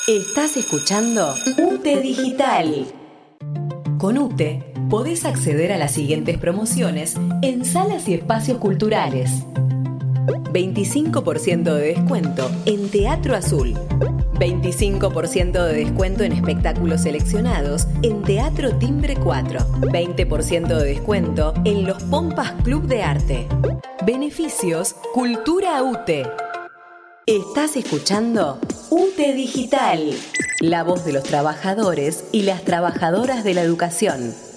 Estás escuchando UTE Digital. Con UTE podés acceder a las siguientes promociones en salas y espacios culturales. 25% de descuento en Teatro Azul. 25% de descuento en espectáculos seleccionados en Teatro Timbre 4. 20% de descuento en los Pompas Club de Arte. Beneficios Cultura UTE. Estás escuchando UTE Digital, la voz de los trabajadores y las trabajadoras de la educación.